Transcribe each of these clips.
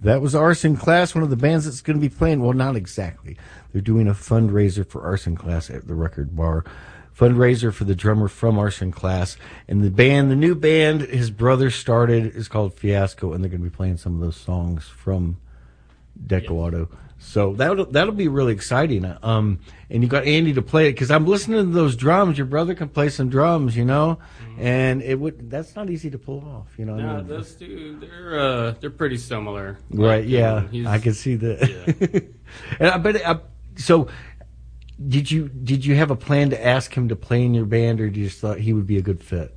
That was Arson Class, one of the bands that's going to be playing. Well, not exactly. They're doing a fundraiser for Arson Class at the Record Bar. Fundraiser for the drummer from Arson Class. And the new band his brother started is called Fiasco, and they're going to be playing some of those songs from Deco Auto. So that'll be really exciting. And you got Andy to play it, because I'm listening to those drums. Your brother can play some drums, and that's not easy to pull off, No, those two, they're pretty similar. Right? Yeah, I can see that. Yeah. So, did you have a plan to ask him to play in your band, or you just thought he would be a good fit?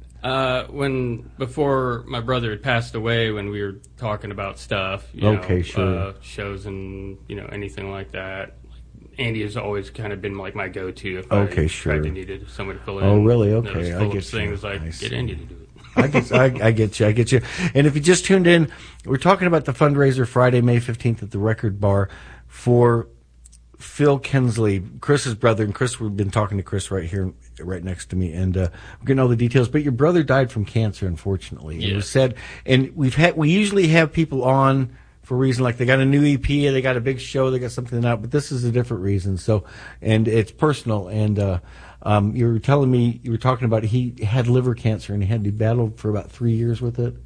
Before my brother had passed away, when we were talking about stuff, shows and anything like that, Andy has always kind of been like my go-to if I needed someone to fill in. Oh, really? Okay, I get things like get Andy to do it. I get you. And if you just tuned in, we're talking about the fundraiser Friday, May 15th at the Record Bar for Phil Kinsley, Chris's brother. And Chris, we've been talking to Chris right here, right next to me, and we're getting all the details. But your brother died from cancer, unfortunately. Yeah. It was sad. And we usually have people on for a reason, like they got a new EP, they got a big show, they got something out, but this is a different reason. So, and it's personal. And you were telling me, you were talking about he had liver cancer and he had to battle for about 3 years with it.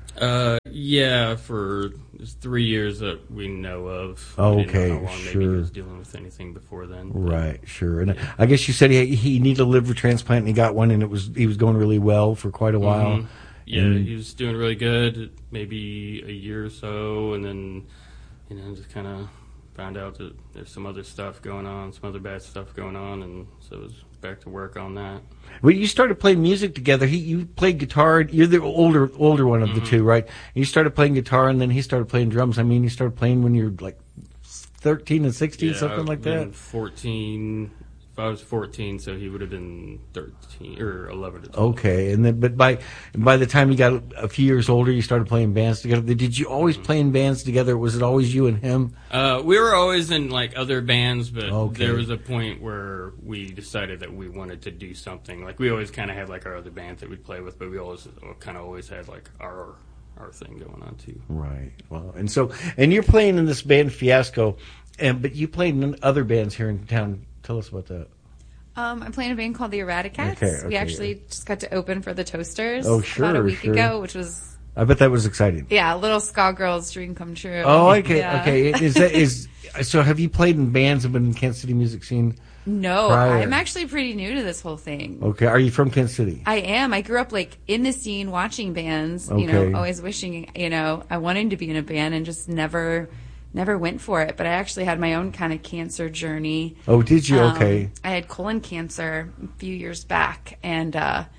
For 3 years that we know of. Oh, okay, know how long sure. Maybe he was dealing with anything before then. Right, sure. And I guess you said he needed a liver transplant, and he got one, and he was going really well for quite a while. Mm-hmm. Yeah, he was doing really good, maybe a year or so, and then just kind of found out that there's some other stuff going on, some other bad stuff going on, and so it was back to work on that. Well, you started playing music together. You played guitar. You're the older one of the two, right? You started playing guitar, and then he started playing drums. I mean, you started playing when you were like 13 and 16, something like that? 14. If I was 14, so he would have been 13 or 11 to 12. Okay, and then but by the time you got a few years older, you started playing bands together. Did you always play in bands together? Was it always you and him? We were always in like other bands, but there was a point where we decided that we wanted to do something. Like we always kind of had like our other bands that we'd play with, but we always had like our thing going on too. Right. Well, and you're playing in this band Fiasco, but you played in other bands here in town. Tell us about that. I'm playing a band called the Eradicats. Okay, we actually just got to open for the Toasters about a week ago, which was... I bet that was exciting. Yeah, a little ska girl's dream come true. Oh, okay, yeah. okay. So have you played in bands and been in Kansas City music scene? No, prior? I'm actually pretty new to this whole thing. Okay, are you from Kansas City? I am. I grew up like in the scene watching bands, always wishing, I wanted to be in a band and just never went for it, but I actually had my own kind of cancer journey. Oh, did you? Okay. I had colon cancer a few years back, and had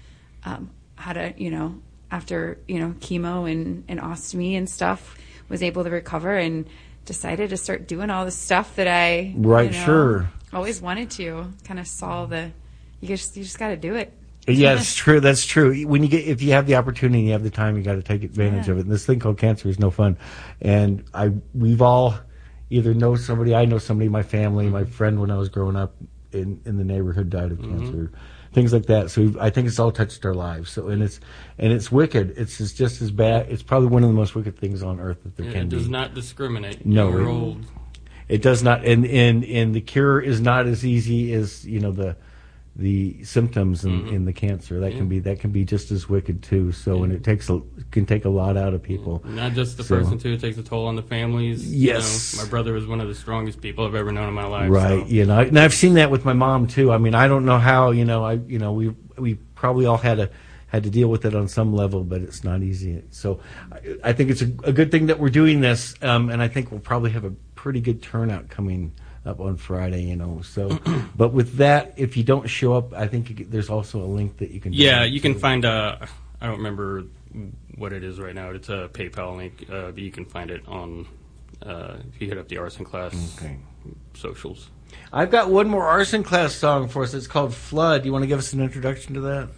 after chemo and ostomy and stuff, was able to recover and decided to start doing all the stuff that I always wanted to. Kind of saw you just got to do it. Yeah, it's true. That's true. If you have the opportunity, you have the time, you got to take advantage of it. And this thing called cancer is no fun. And we've all either know somebody. I know somebody, my family, my friend when I was growing up in the neighborhood died of cancer, things like that. So I think it's all touched our lives. So and it's wicked. It's just as bad. It's probably one of the most wicked things on earth that there can be. It does not discriminate. No, you're old. It does not. And the cure is not as easy as the symptoms in the cancer. That can be just as wicked too. So and it can take a lot out of people. Not just the person too. It takes a toll on the families. Yes, my brother was one of the strongest people I've ever known in my life. Right. So. And I've seen that with my mom too. I mean, I don't know how. We probably all had to deal with it on some level, but it's not easy. So I think it's a good thing that we're doing this, and I think we'll probably have a pretty good turnout coming up on Friday, So, but with that, if you don't show up, I think there's also a link that you can. Yeah, you can find. I don't remember what it is right now. It's a PayPal link, but you can find it on. If you hit up the Arson Class socials. I've got one more Arson Class song for us. It's called "Flood." Do you want to give us an introduction to that?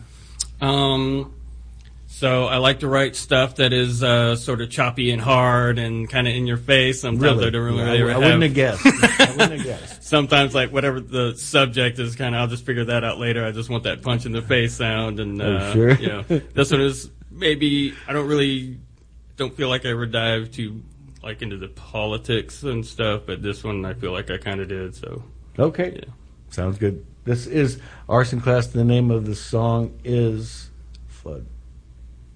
So I like to write stuff that is sort of choppy and hard and kind of in your face. Sometimes I don't really I wouldn't have guessed. Sometimes, like, whatever the subject is, kind of, I'll just figure that out later. I just want that punch in the face sound. And, sure. This one is maybe, I don't feel like I ever dive too like into the politics and stuff, but this one I feel like I kind of did. So okay, yeah. Sounds good. This is Arson Class. The name of the song is Flood.